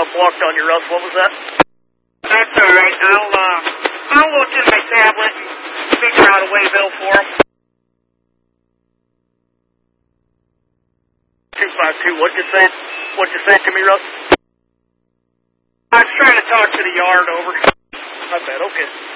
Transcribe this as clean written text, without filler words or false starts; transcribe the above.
blocked on you, Russ. What was that? That's all right. I'll look in my tablet and figure out a way bill for him. 252. What'd you say? What'd you say to me, Russ? I was trying to talk to the yard over. I bet. Okay.